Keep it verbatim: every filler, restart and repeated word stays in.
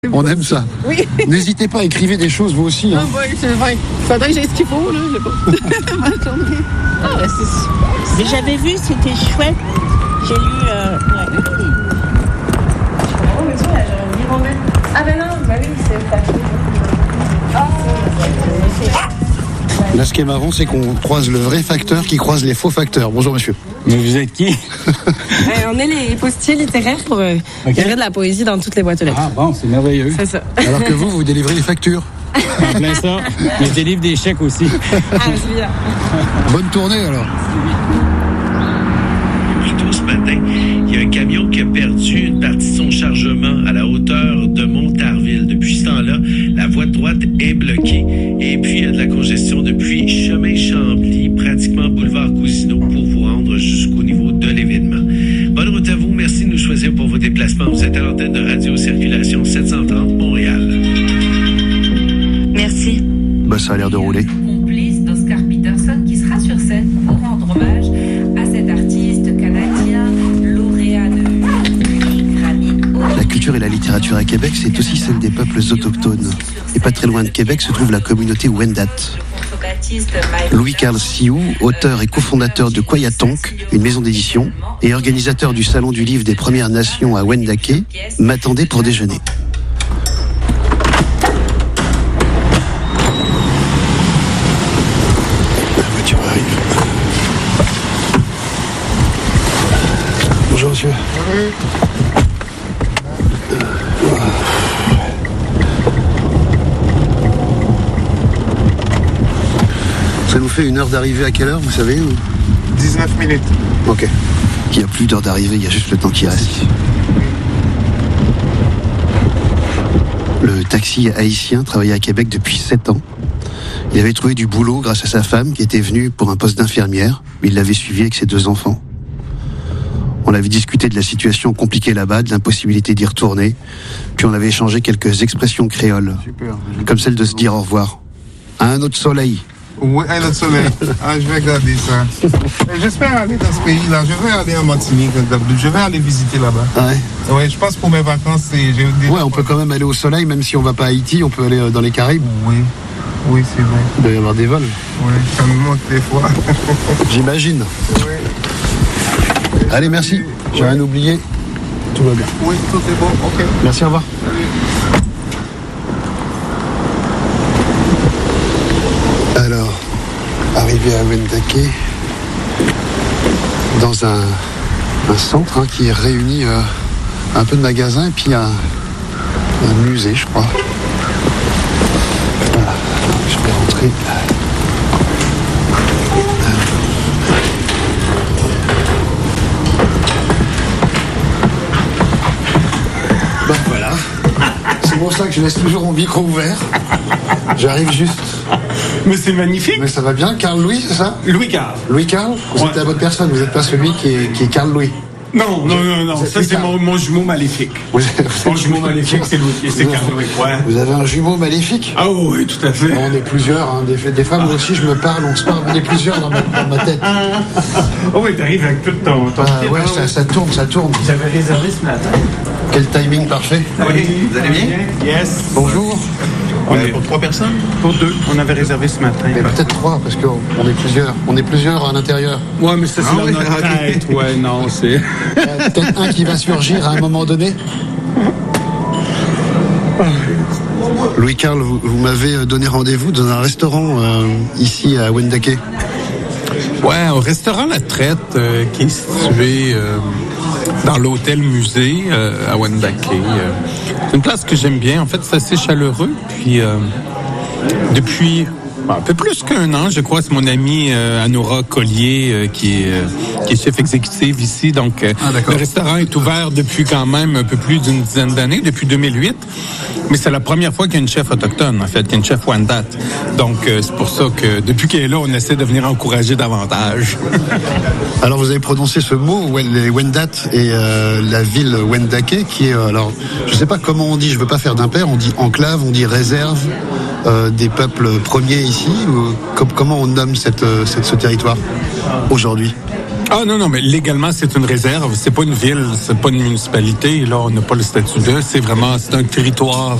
On aime ça. Oui. N'hésitez pas, écrivez des choses vous aussi. Hein. Ah oui, c'est vrai. Faudrait que j'ai ce qu'il faut, là. Bonne journée. Ah, c'est super. Mais j'avais vu, c'était chouette. J'ai lu. Euh, ouais. Oh, mais tu vois, j'aurais dit remettre. Ah, ben non, bah oui, c'est le papier. Ah, Là, ce qui est marrant, c'est qu'on croise le vrai facteur qui croise les faux facteurs. Bonjour, monsieur. Mais vous êtes qui? On est les postiers littéraires pour euh, okay. livrer de la poésie dans toutes les boîtes aux lettres. Ah bon, c'est merveilleux. C'est ça. Alors que vous, vous délivrez les factures. En plein ça. Mais je délivre des chèques aussi. Ah, c'est bien. Bonne tournée, alors. Plus tôt ce matin, il y a un camion qui a perdu une partie de son chargement à la hauteur de Montarville. Depuis ce temps-là, la voie de droite est bloquée. Et puis, il y a de la congestion depuis Chemin Chambly, pratiquement boulevard Cousineau, pour vous rendre jusqu'au niveau de l'événement. Bonne route à vous. Merci de nous choisir pour vos déplacements. Vous êtes à l'antenne de Radio Circulation sept cent trente Montréal. Merci. Bah, ça a l'air de rouler. Complice d'Oscar Peterson qui sera sur scène pour rendre hommage à cet artiste canadien, lauréat de Grammy. La culture et la littérature à Québec, c'est aussi celle des peuples autochtones. Et pas très loin de Québec se trouve la communauté Wendat. Louis-Carl Sioux, auteur et cofondateur de Kwayatonk, une maison d'édition, et organisateur du Salon du Livre des Premières Nations à Wendake, m'attendait pour déjeuner. La voiture arrive. Bonjour monsieur. Ça nous fait une heure d'arrivée à quelle heure, vous savez ou... dix-neuf minutes. Ok. Il n'y a plus d'heure d'arrivée, il y a juste le temps qui reste. Le taxi haïtien travaillait à Québec depuis sept ans. Il avait trouvé du boulot grâce à sa femme qui était venue pour un poste d'infirmière. Il l'avait suivi avec ses deux enfants. On avait discuté de la situation compliquée là-bas, de l'impossibilité d'y retourner. Puis on avait échangé quelques expressions créoles. Super. Comme celle de se dire au revoir. À un autre soleil. Oui, un autre soleil. Ah, je vais regarder ça. J'espère aller dans ce pays-là. Je vais aller en Martinique. Je vais aller visiter là-bas. Ah ouais. Ouais, je pense pour mes vacances, c'est... J'ai des... Ouais, on peut quand même aller au soleil, même si on va pas à Haïti, on peut aller dans les Caraïbes. Oui, oui, c'est vrai. Il doit y avoir des vols. Oui, ça me manque des fois. J'imagine. Oui. Allez, merci. J'ai rien oublié. Tout va bien. Oui, tout est bon. Ok. Merci, au revoir. Alors, arrivé à Wendake, dans un, un centre hein, qui réunit euh, un peu de magasins et puis un, un musée, je crois. Voilà, je vais rentrer. Bon, voilà. C'est pour ça que je laisse toujours mon micro ouvert. J'arrive juste. Mais c'est magnifique. Mais ça va bien, Carl Louis, c'est ça? Louis Carl. Louis Carl? Vous Ouais. êtes la bonne personne, vous n'êtes pas celui qui est, qui est Carl Louis. Non, non, non, non. Vous Ça, êtes c'est Carl. mon, mon jumeau maléfique. Vous, vous Mon jumeau maléfique, c'est Louis. C'est Vous Carl avez- Louis. Ouais. Vous avez un jumeau maléfique? Ah oui, tout à fait. On est plusieurs, hein. des, des fois moi aussi je me parle, on se parle, on est plusieurs dans ma, dans ma tête. Oh oui, t'arrives avec tout ton... ton Ah, kit, ouais, hein, ça, ça tourne, ça tourne. J'avais réservé ce matin. Quel timing parfait. Oui, vous allez bien? Yes. Bonjour. On est Pour trois personnes? pour deux. On avait réservé ce matin. Mais peut-être trois, parce qu'on on est plusieurs. On est plusieurs à l'intérieur. Ouais, mais ça, c'est Ah dans oui, notre ok. tête. Ouais, non, c'est... Euh, peut-être un qui va surgir à un moment donné. Louis Carl, vous, vous m'avez donné rendez-vous dans un restaurant euh, ici à Wendake. Ouais, au restaurant La Traite, euh, qui est situé euh, dans l'hôtel-musée euh, à Wendake. Euh, c'est une place que j'aime bien. En fait, c'est assez chaleureux. Puis, euh, depuis un peu plus qu'un an, je crois, c'est mon amie euh, Anora Collier euh, qui, est, euh, qui est chef exécutive ici. Donc, euh, Ah, d'accord. le restaurant est ouvert depuis quand même un peu plus d'une dizaine d'années, depuis deux mille huit. Mais c'est la première fois qu'il y a une chef autochtone, en fait, qu'il y a une chef Wendat. Donc, euh, c'est pour ça que depuis qu'elle est là, on essaie de venir encourager davantage. Alors vous avez prononcé ce mot, Wen- les Wendat et euh, la ville Wendake, qui est, euh, alors, je sais pas comment on dit, je veux pas faire d'impair, on dit enclave, on dit réserve euh, des peuples premiers ici, ou com- comment on nomme cette, euh, cette, ce territoire aujourd'hui? Ah non, non, mais légalement, c'est une réserve. C'est pas une ville, c'est pas une municipalité. Là, on n'a pas le statut de. C'est vraiment, c'est un territoire